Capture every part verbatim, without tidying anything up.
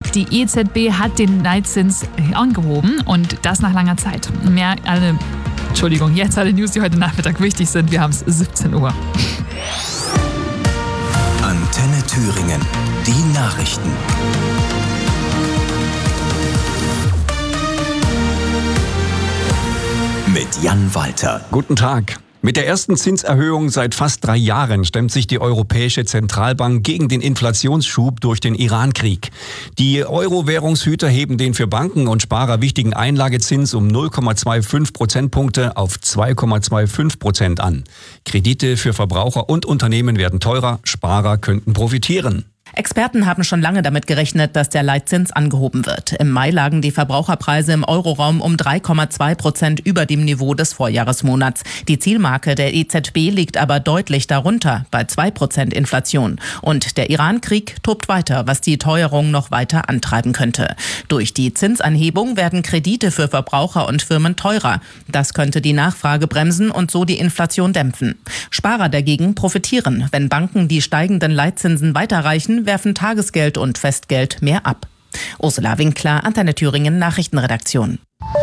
Die E Z B hat den Leitzins angehoben und das nach langer Zeit. Mehr alle, Entschuldigung, jetzt alle News, die heute Nachmittag wichtig sind. Wir haben es siebzehn Uhr. Antenne Thüringen, die Nachrichten. Mit Jan Walter. Guten Tag. Mit der ersten Zinserhöhung seit fast drei Jahren stemmt sich die Europäische Zentralbank gegen den Inflationsschub durch den Iran-Krieg. Die Euro-Währungshüter heben den für Banken und Sparer wichtigen Einlagezins um null Komma fünfundzwanzig Prozentpunkte auf zwei Komma fünfundzwanzig Prozent an. Kredite für Verbraucher und Unternehmen werden teurer, Sparer könnten profitieren. Experten haben schon lange damit gerechnet, dass der Leitzins angehoben wird. Im Mai lagen die Verbraucherpreise im Euroraum um drei Komma zwei Prozent über dem Niveau des Vorjahresmonats. Die Zielmarke der E Z B liegt aber deutlich darunter, bei zwei Prozent Inflation. Und der Iran-Krieg tobt weiter, was die Teuerung noch weiter antreiben könnte. Durch die Zinsanhebung werden Kredite für Verbraucher und Firmen teurer. Das könnte die Nachfrage bremsen und so die Inflation dämpfen. Sparer dagegen profitieren, wenn Banken die steigenden Leitzinsen weiterreichen, werfen Tagesgeld und Festgeld mehr ab. Ursula Winkler, Antenne Thüringen Nachrichtenredaktion.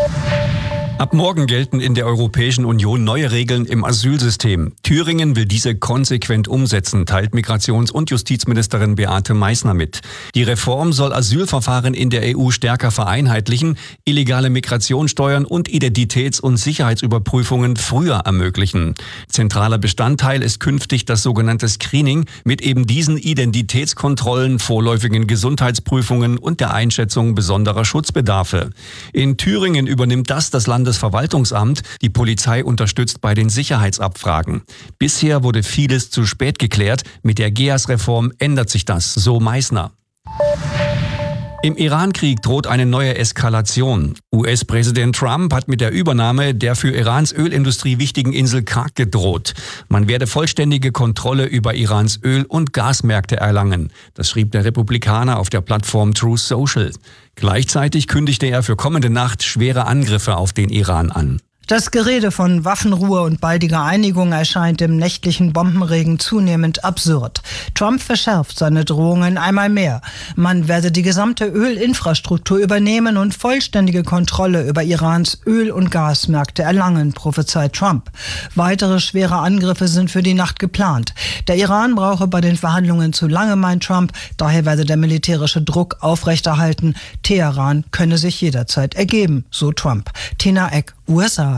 Ab morgen gelten in der Europäischen Union neue Regeln im Asylsystem. Thüringen will diese konsequent umsetzen, teilt Migrations- und Justizministerin Beate Meißner mit. Die Reform soll Asylverfahren in der E U stärker vereinheitlichen, illegale Migration steuern und Identitäts- und Sicherheitsüberprüfungen früher ermöglichen. Zentraler Bestandteil ist künftig das sogenannte Screening mit eben diesen Identitätskontrollen, vorläufigen Gesundheitsprüfungen und der Einschätzung besonderer Schutzbedarfe. In Thüringen übernimmt das das Land Das Verwaltungsamt, die Polizei unterstützt bei den Sicherheitsabfragen. Bisher wurde vieles zu spät geklärt. Mit der G E A S-Reform ändert sich das, so Meißner. Im Iran-Krieg droht eine neue Eskalation. U S-Präsident Trump hat mit der Übernahme der für Irans Ölindustrie wichtigen Insel Karg gedroht. Man werde vollständige Kontrolle über Irans Öl- und Gasmärkte erlangen. Das schrieb der Republikaner auf der Plattform Truth Social. Gleichzeitig kündigte er für kommende Nacht schwere Angriffe auf den Iran an. Das Gerede von Waffenruhe und baldiger Einigung erscheint im nächtlichen Bombenregen zunehmend absurd. Trump verschärft seine Drohungen einmal mehr. Man werde die gesamte Ölinfrastruktur übernehmen und vollständige Kontrolle über Irans Öl- und Gasmärkte erlangen, prophezeit Trump. Weitere schwere Angriffe sind für die Nacht geplant. Der Iran brauche bei den Verhandlungen zu lange, meint Trump. Daher werde der militärische Druck aufrechterhalten. Teheran könne sich jederzeit ergeben, so Trump. Tina Eck, U S A.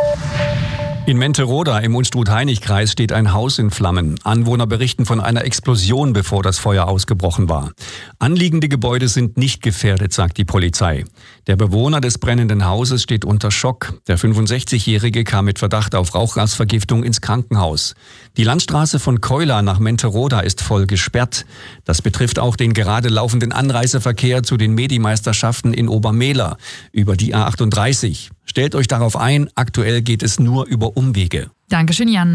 In Menteroda im Unstrut-Hainich-Kreis steht ein Haus in Flammen. Anwohner berichten von einer Explosion, bevor das Feuer ausgebrochen war. Anliegende Gebäude sind nicht gefährdet, sagt die Polizei. Der Bewohner des brennenden Hauses steht unter Schock. Der fünfundsechzigjährige kam mit Verdacht auf Rauchgasvergiftung ins Krankenhaus. Die Landstraße von Keula nach Menteroda ist voll gesperrt. Das betrifft auch den gerade laufenden Anreiseverkehr zu den Medi-Meisterschaften in Obermehler über die A achtunddreißig. Stellt euch darauf ein, aktuell geht es nur über Umwege. Dankeschön, Jan.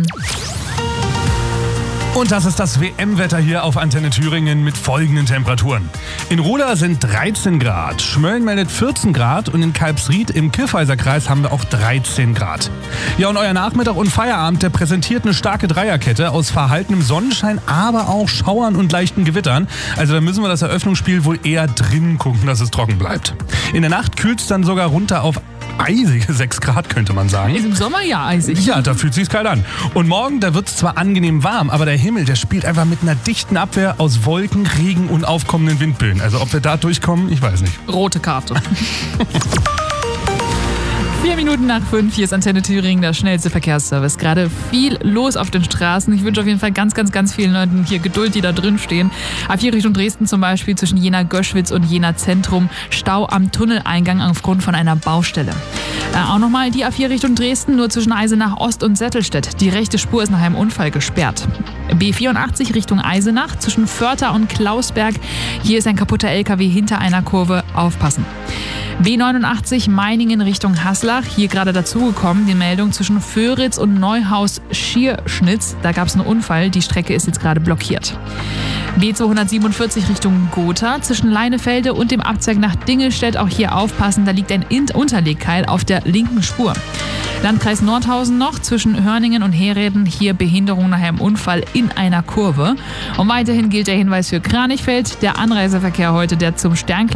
Und das ist das W M-Wetter hier auf Antenne Thüringen mit folgenden Temperaturen. In Roda sind dreizehn Grad, Schmölln meldet vierzehn Grad und in Kalbsried im Kiffhäuserkreis haben wir auch dreizehn Grad. Ja, und euer Nachmittag und Feierabend, der präsentiert eine starke Dreierkette aus verhaltenem Sonnenschein, aber auch Schauern und leichten Gewittern. Also da müssen wir das Eröffnungsspiel wohl eher drinnen gucken, dass es trocken bleibt. In der Nacht kühlt es dann sogar runter auf eisige sechs Grad, könnte man sagen. Ist im Sommer ja eisig. Ja, da fühlt sich's kalt an. Und morgen, da wird's zwar angenehm warm, aber der Himmel, der spielt einfach mit einer dichten Abwehr aus Wolken, Regen und aufkommenden Windböen. Also ob wir da durchkommen, ich weiß nicht. Rote Karte. Vier Minuten nach fünf, hier ist Antenne Thüringen, der schnellste Verkehrsservice. Gerade viel los auf den Straßen. Ich wünsche auf jeden Fall ganz, ganz, ganz vielen Leuten hier Geduld, die da drin stehen. A vier Richtung Dresden zum Beispiel zwischen Jena-Göschwitz und Jena-Zentrum. Stau am Tunneleingang aufgrund von einer Baustelle. Äh, auch nochmal die A vier Richtung Dresden, nur zwischen Eisenach Ost und Settelstedt. Die rechte Spur ist nach einem Unfall gesperrt. B vierundachtzig Richtung Eisenach zwischen Vörter und Klausberg. Hier ist ein kaputter L K W hinter einer Kurve. Aufpassen. B neunundachtzig Meiningen Richtung Haslach. Hier gerade dazugekommen die Meldung zwischen Föritz und Neuhaus-Schierschnitz. Da gab es einen Unfall. Die Strecke ist jetzt gerade blockiert. B zweihundertsiebenundvierzig Richtung Gotha zwischen Leinefelde und dem Abzweig nach Dingelstedt. Auch hier aufpassen, da liegt ein Unterlegkeil auf der linken Spur. Landkreis Nordhausen noch zwischen Hörningen und Hereden. Hier Behinderung nach einem Unfall in einer Kurve. Und weiterhin gilt der Hinweis für Kranichfeld. Der Anreiseverkehr heute, der zum Sternklein